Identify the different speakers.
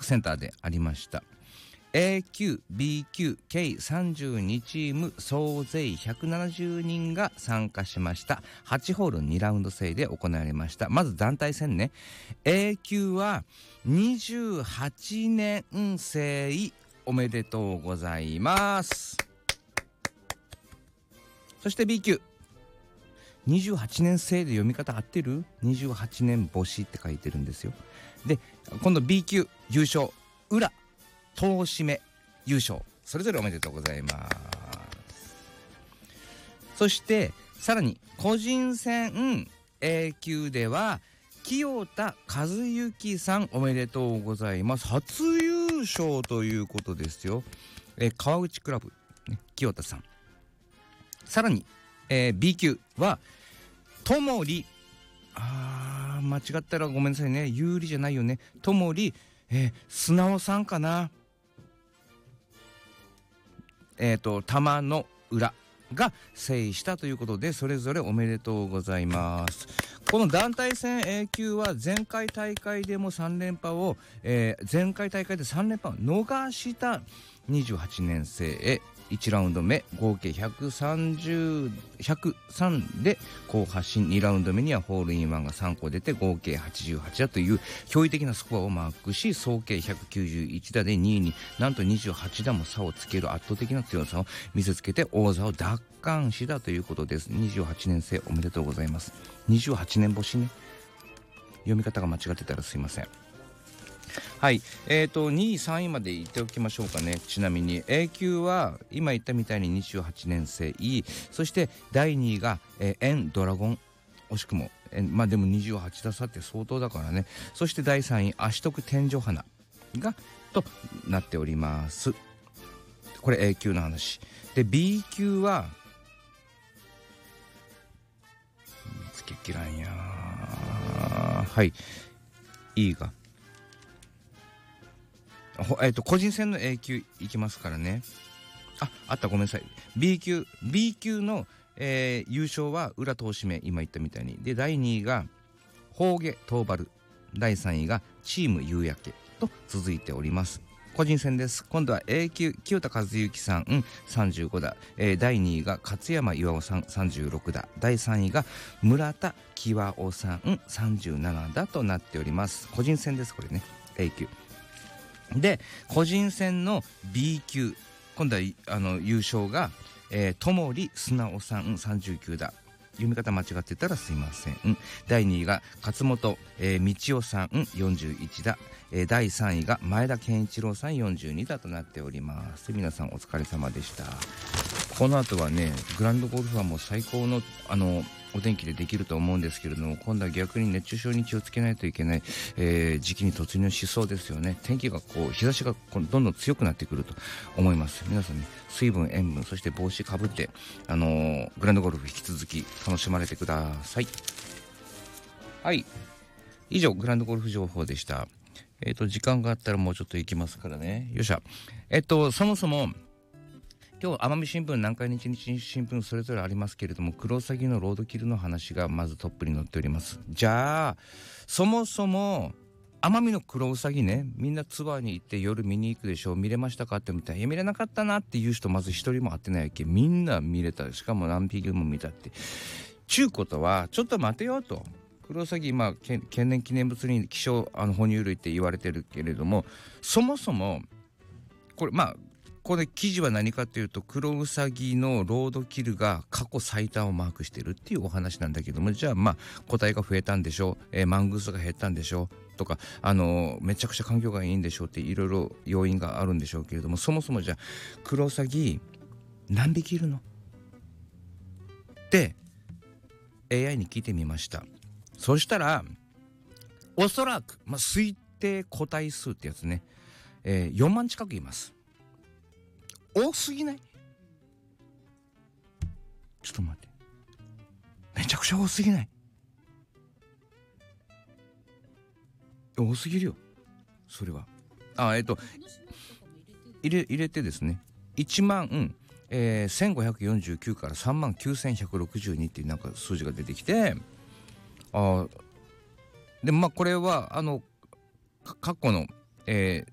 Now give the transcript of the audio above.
Speaker 1: 各センターでありました。A 級 B 級計32チーム総勢170人が参加しました。8ホール2ラウンド制で行われました。まず団体戦ね。 A 級は28年生おめでとうございます。そして B 級28年生で読み方合ってる？28年星って書いてるんですよ。で今度 B 級優勝裏東締め優勝、それぞれおめでとうございます。そしてさらに個人戦 A 級では清田和幸さんおめでとうございます。初優勝ということですよ。川内クラブ、ね、清田さん。さらに、B 級はともり、間違ったらごめんなさいね、有利じゃないよね。ともり、素直さんかな。玉の裏が制したということで、それぞれおめでとうございます。この団体戦 A 級は前回大会でも3連覇を、前回大会で3連覇を逃した28年生1ラウンド目合計103で好発進、2ラウンド目にはホールインワンが3個出て合計88だという驚異的なスコアをマークし、総計191打で2位になんと28打も差をつける圧倒的な強さを見せつけて王座を奪還したということです。28年生おめでとうございます。28年星ね、読み方が間違ってたらすいません。はい、2位3位まで言っておきましょうかね。ちなみに A 級は今言ったみたいに28年生、そして第2位がエンドラゴン、惜しくもまあでも28打差って相当だからね。そして第3位足徳天井花がとなっております。これ A 級の話で、 B 級はつけきらんやはい、いいが個人戦の A 級いきますからね。あったごめんなさい。 B 級の、優勝は裏東締め、今言ったみたいにで、第2位が宝下東原、第3位がチーム夕焼けと続いております。個人戦です。今度は A 級清田和幸さん、35打、第2位が勝山岩尾さん36打、第3位が村田清夫さん37打となっております。個人戦ですこれね。 A 級で、個人戦の B 級、今度は優勝がともり素直さん39打、読み方間違ってたらすいません。第2位が勝本、道夫さん41打、第3位が前田健一郎さん42打となっております。皆さんお疲れ様でした。この後はね、グランドゴルフはもう最高のお天気でできると思うんですけれども、今度は逆に熱中症に気をつけないといけない、時期に突入しそうですよね。天気が日差しがどんどん強くなってくると思います。皆さんね、水分塩分そして帽子かぶってグランドゴルフ引き続き楽しまれてください。はい、以上グランドゴルフ情報でした。時間があったらもうちょっと行きますからね。よっしゃ。そもそも今日奄美新聞、南海日日新聞それぞれありますけれども、クロウサギのロードキルの話がまずトップに載っております。じゃあそもそも奄美のクロウサギね、みんなツアーに行って夜見に行くでしょ。見れましたかって見たら、見れなかったなっていう人まず一人も会ってないわけ。みんな見れた。しかも何匹も見たってちゅうことは、ちょっと待てよと。クロウサギ天然記念物に希少哺乳類って言われてるけれども、そもそもこれこれ記事は何かというと、クロウサギのロードキルが過去最多をマークしてるっていうお話なんだけども、じゃあ個体が増えたんでしょう、マングースが減ったんでしょうとか、めちゃくちゃ環境がいいんでしょうっていろいろ要因があるんでしょうけれども、そもそもじゃあクロウサギ何匹いるのって AI に聞いてみました。そしたらおそらく、推定個体数ってやつね、4万近くいます。多すぎない？ちょっと待って、めちゃくちゃ多すぎない？多すぎるよそれは。入れてですね、1万、1549から3万9162っていうなんか数字が出てきて、でこれは過去の、